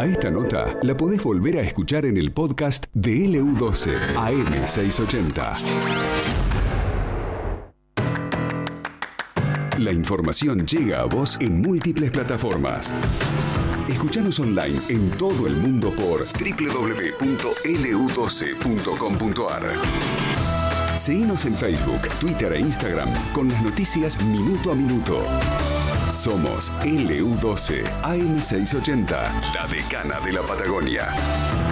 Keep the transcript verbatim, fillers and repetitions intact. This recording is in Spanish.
A esta nota la podés volver a escuchar en el podcast de L U doce A M seiscientos ochenta. La información llega a vos en múltiples plataformas. Escuchanos online en todo el mundo por doble u doble u doble u punto L U doce punto com punto A R. Seguinos en Facebook, Twitter e Instagram con las noticias minuto a minuto. Somos L U doce A M seiscientos ochenta, la decana de la Patagonia.